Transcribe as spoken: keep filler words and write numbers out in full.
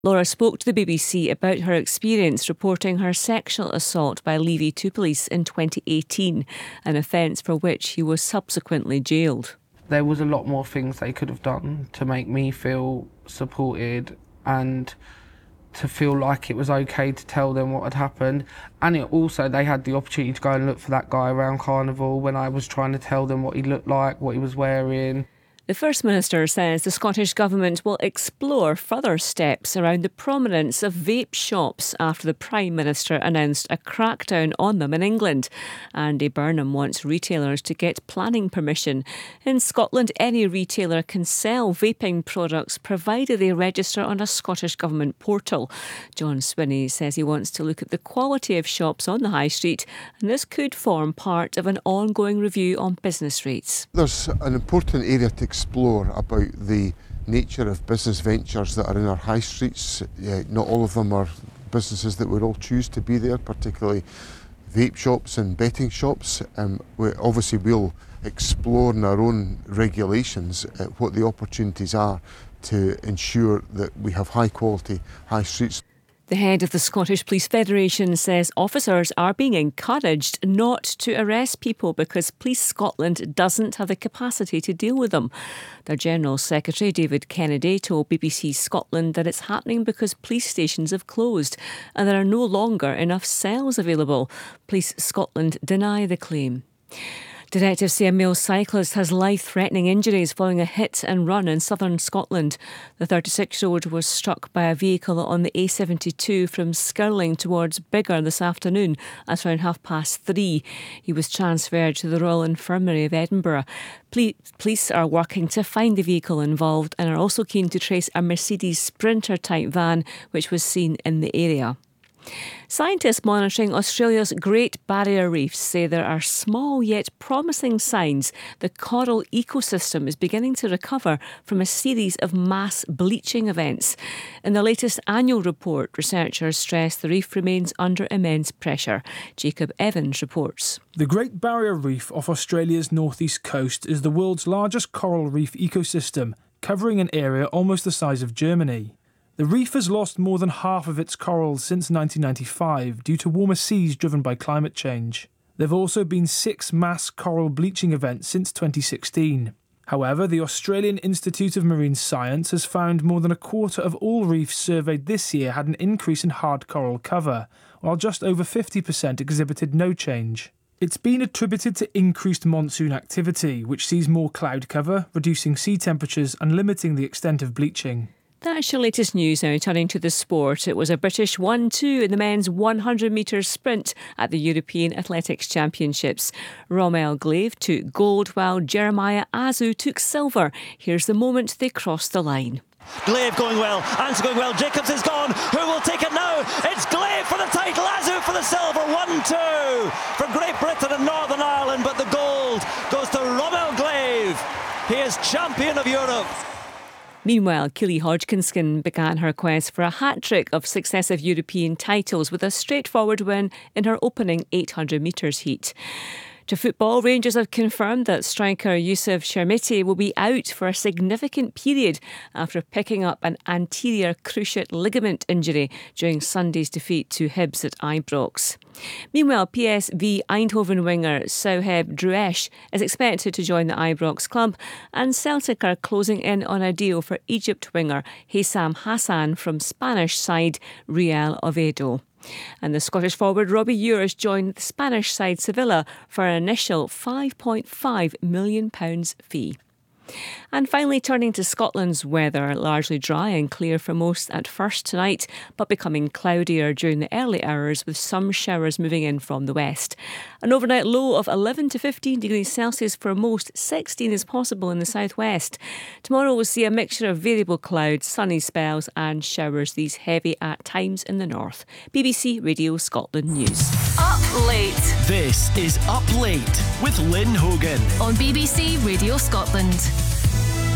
Laura spoke to the B B C about her experience reporting her sexual assault by Levy to police in twenty eighteen, an offence for which he was subsequently jailed. There was a lot more things they could have done to make me feel supported and to feel like it was okay to tell them what had happened. And it also, they had the opportunity to go and look for that guy around Carnival when I was trying to tell them what he looked like, what he was wearing. The First Minister says the Scottish Government will explore further steps around the prominence of vape shops after the Prime Minister announced a crackdown on them in England. Andy Burnham wants retailers to get planning permission. In Scotland, any retailer can sell vaping products provided they register on a Scottish Government portal. John Swinney says he wants to look at the quality of shops on the high street, and this could form part of an ongoing review on business rates. There's an important area to explore about the nature of business ventures that are in our high streets. Uh, not all of them are businesses that would all choose to be there, particularly vape shops and betting shops. Um, we obviously will explore in our own regulations uh, what the opportunities are to ensure that we have high quality high streets. The head of the Scottish Police Federation says officers are being encouraged not to arrest people because Police Scotland doesn't have the capacity to deal with them. Their General Secretary, David Kennedy, told B B C Scotland that it's happening because police stations have closed and there are no longer enough cells available. Police Scotland deny the claim. Detectives say a male cyclist has life-threatening injuries following a hit and run in southern Scotland. The thirty-six-year-old was struck by a vehicle on the A seventy-two from Skirling towards Biggar this afternoon at around half past three. He was transferred to the Royal Infirmary of Edinburgh. Police are working to find the vehicle involved and are also keen to trace a Mercedes Sprinter-type van which was seen in the area. Scientists monitoring Australia's Great Barrier Reef say there are small yet promising signs the coral ecosystem is beginning to recover from a series of mass bleaching events. In the latest annual report, researchers stress the reef remains under immense pressure. Jacob Evans reports. The Great Barrier Reef off Australia's northeast coast is the world's largest coral reef ecosystem, covering an area almost the size of Germany. The reef has lost more than half of its corals since nineteen ninety-five due to warmer seas driven by climate change. There have also been six mass coral bleaching events since twenty sixteen. However, the Australian Institute of Marine Science has found more than a quarter of all reefs surveyed this year had an increase in hard coral cover, while just over fifty percent exhibited no change. It's been attributed to increased monsoon activity, which sees more cloud cover, reducing sea temperatures and limiting the extent of bleaching. That's your latest news now. Turning to the sport, it was a British one two in the men's one hundred metres sprint at the European Athletics Championships. Rommel Glaive took gold while Jeremiah Azu took silver. Here's the moment they crossed the line. Glaive going well, Answer going well, Jacobs is gone, who will take it now? It's Glaive for the title, Azu for the silver, one two for Great Britain and Northern Ireland, but the gold goes to Rommel Glaive. He is champion of Europe. Meanwhile, Keely Hodgkinson began her quest for a hat-trick of successive European titles with a straightforward win in her opening eight hundred metres heat. To football, Rangers have confirmed that striker Youssef Chermiti will be out for a significant period after picking up an anterior cruciate ligament injury during Sunday's defeat to Hibs at Ibrox. Meanwhile, P S V Eindhoven winger Souheb Druesh is expected to join the Ibrox club, and Celtic are closing in on a deal for Egypt winger Hesam Hassan from Spanish side Real Oviedo. And the Scottish forward Robbie Ure has joined the Spanish side Sevilla for an initial five point five million pounds fee. And finally, turning to Scotland's weather, largely dry and clear for most at first tonight, but becoming cloudier during the early hours with some showers moving in from the west. An overnight low of eleven to fifteen degrees Celsius for most, sixteen is possible in the southwest. Tomorrow we'll see a mixture of variable clouds, sunny spells and showers, these heavy at times in the north. B B C Radio Scotland News. Up Late. This is Up Late with Lynn Hogan on B B C Radio Scotland.